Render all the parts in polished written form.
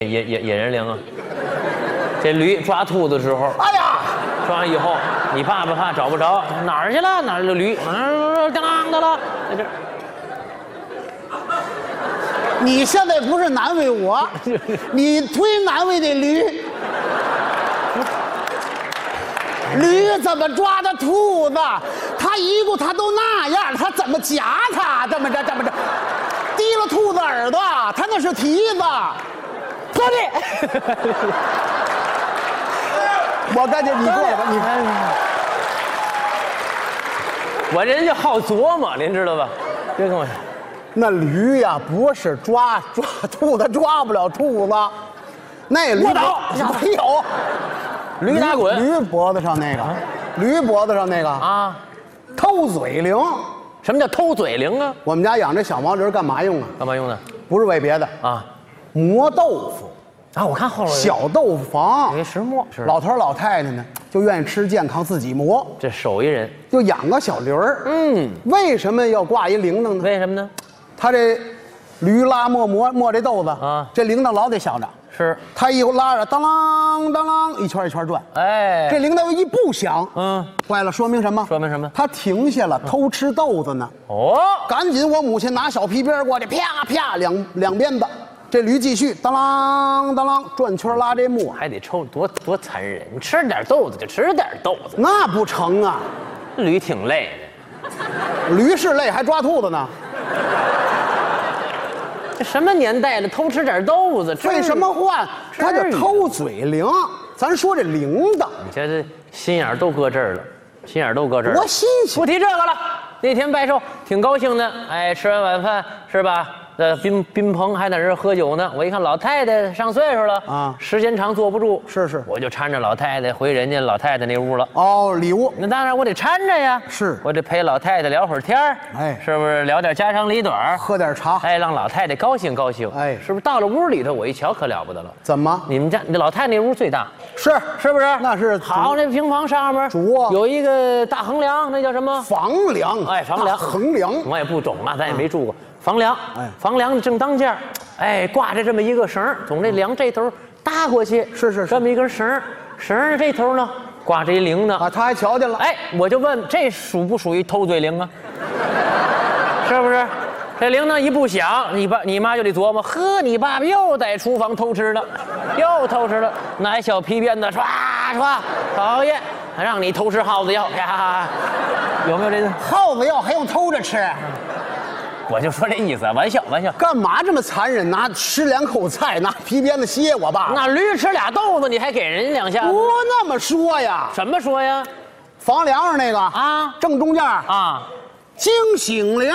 野人灵啊！这驴抓兔子的时候， 哎呀， 抓完以后，你怕不怕找不着？哪儿去了？哪儿的驴？当当的了，在这。 你现在不是难为我，你忒难为那驴。驴怎么抓的兔子？他一步他都那样，他怎么夹它？这么着，提了兔子耳朵，他那是蹄子。 坐地。 我赶紧你过来吧，你看。 我这人就好琢磨，您知道吧？别跟我说。 那驴呀，不是抓兔子，抓不了兔子。那驴卧倒没有。 驴打滚， 驴脖子上那个，驴脖子上那个啊， 偷嘴铃。 什么叫偷嘴铃啊？ 我们家养这小毛驴干嘛用啊？ 干嘛用的？ 不是为别的啊， 磨豆腐啊。我看后边小豆腐房， 有石磨，是老头老太太呢就愿意吃健康，自己磨。 这手艺人就养个小驴儿。为什么要挂一铃铛呢？ 为什么呢？ 他这驴拉磨这豆子啊， 这铃铛老得响着。 是， 他一拉着，当啷当啷，一圈一圈转。 哎， 这铃铛一不响，坏了，说明什么？ 说明什么？ 他停下了，偷吃豆子呢。 哦， 赶紧，我母亲拿小皮鞭过去，啪啪两鞭子。这驴继续当啷当啷转圈拉这磨， 还得抽，多残忍！你吃点豆子就吃点豆子， 那不成啊！ 驴挺累的，驴是累，还抓兔子呢。 这什么年代了，偷吃点豆子？ 废什么话？他叫偷嘴铃。咱说这铃铛， 你这心眼都搁这儿了，心眼都搁这儿。 多新鲜！ 不提这个了。那天拜寿挺高兴的，哎，吃完晚饭是吧？宾朋还在这喝酒呢。我一看老太太上岁数了啊，时间长坐不住， 是， 我就搀着老太太回人家老太太那屋了。 哦，礼物， 那当然我得搀着呀。 是， 我得陪老太太聊会儿天儿，哎，是不是聊点家长里短， 喝点茶， 哎，让老太太高兴高兴， 哎， 是不是？到了屋里头，我一瞧可了不得了。 怎么？ 你们家你老太太那屋最大， 是不是？ 那是好，那平房上面主卧有一个大横梁，那叫什么？ 房梁。 哎，房梁， 横梁， 我也不懂啊，咱也没住过。房梁，哎，房梁正当间，哎，挂着这么一个绳，从这梁这头搭过去， 是， 这么一根绳，绳的这头呢挂着一铃铛啊，他还瞧见了， 哎，我就问这属不属于偷嘴铃啊？是不是？这铃铛一不响，你妈就得琢磨，呵，你爸爸又在厨房偷吃了，又偷吃了，拿一小皮鞭子唰唰，讨厌，还让你偷吃耗子药呀？有没有这个耗子药还用偷着吃？ 我就说这意思，玩笑。 干嘛这么残忍？吃2口菜，拿皮鞭子歇我爸。 那驴吃俩豆子，你还给人家2下子？ 不那么说呀。 怎么说呀？ 房梁上那个啊， 正中间啊， 惊醒铃。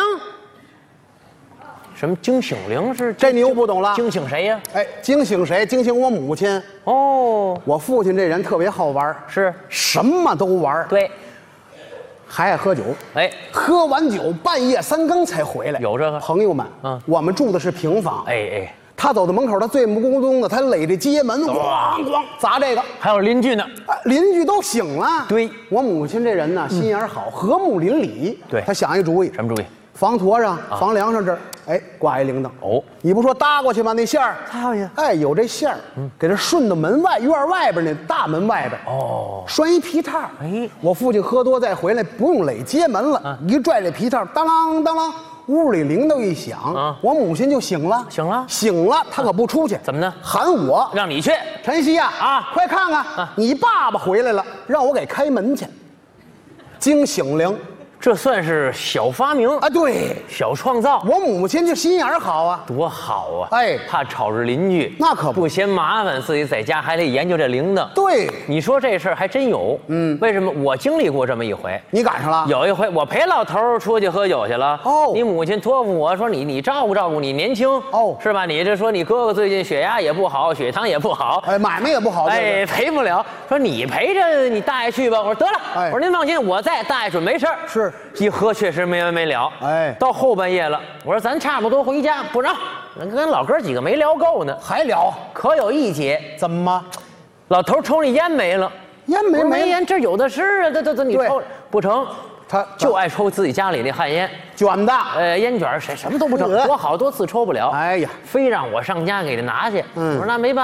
什么惊醒铃是？ 这你又不懂了。 惊醒谁呀？ 哎，惊醒谁？惊醒我母亲。 哦， 我父亲这人特别好玩， 是什么都玩。 对。 还爱喝酒，哎，喝完酒半夜3更才回来。 有这个朋友们，我们住的是平房， 哎， 他走到门口，他醉目咕咚的，他垒这街门，咣咣砸这个， 还有邻居呢， 邻居都醒了。 对， 我母亲这人呢，心眼好，和睦邻里。 对， 他想一主意， 什么主意？ 房坨上、房梁上这儿，哎，挂一铃铛。 哦， 你不说搭过去吗？那线儿，哎，有这线儿，给它顺到门外院外边那大门外边。哦，拴一皮套。哎，我父亲喝多再回来，不用垒街门了，一拽这皮套，当啷当啷，屋里铃铛一响，我母亲就醒了。醒了，她可不出去， 怎么呢？ 喊我， 让你去。 晨曦呀，快看看，你爸爸回来了，让我给开门去。惊醒铃。 这算是小发明啊，对， 小创造。 我母亲就心眼好啊， 多好啊！ 哎， 怕吵着邻居， 那可不嫌麻烦，自己在家还得研究这铃铛。 对， 你说这事儿还真有。为什么？我经历过这么一回。 你赶上了？ 有一回，我陪老头出去喝酒去了。哦，你母亲托付我说你照顾照顾，你年轻哦，是吧？你这说你哥哥最近血压也不好，血糖也不好， 哎，买卖也不好， 哎，陪不了。说你陪着你大爷去吧。我说得了，我说您放心，我在，大爷准没事儿。 是， 一喝确实没完没了。哎，到后半夜了，我说咱差不多回家，不让，跟老哥几个没聊够呢， 还聊， 可有一节。 怎么？ 老头抽那烟没了， 烟没烟，这有的是啊，这你抽不成？他就爱抽自己家里那旱烟卷的， 烟卷什么都不成，多好多次抽不了。哎呀，非让我上家给他拿去。我说那没办法。